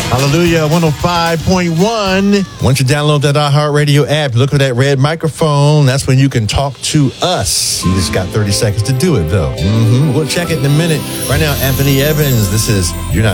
Hallelujah, 105.1. Once you download that iHeartRadio app, look for that red microphone. That's when you can talk to us. You just got 30 seconds to do it, though. We'll check it in a minute. Right now, Anthony Evans, this is You're Not